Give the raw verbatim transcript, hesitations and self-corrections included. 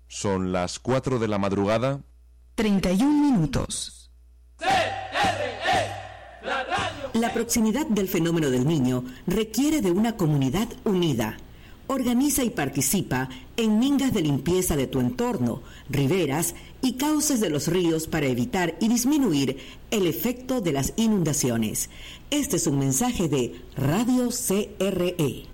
Son las cuatro de la madrugada. treinta y un minutos. C R E, la radio. La proximidad del fenómeno del Niño requiere de una comunidad unida. Organiza y participa en mingas de limpieza de tu entorno, riberas y cauces de los ríos para evitar y disminuir el efecto de las inundaciones. Este es un mensaje de Radio C R E.